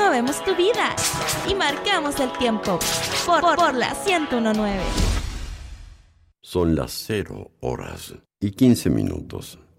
movemos tu vida y marcamos el tiempo por la 101.9. Son las 0 horas y 15 minutos.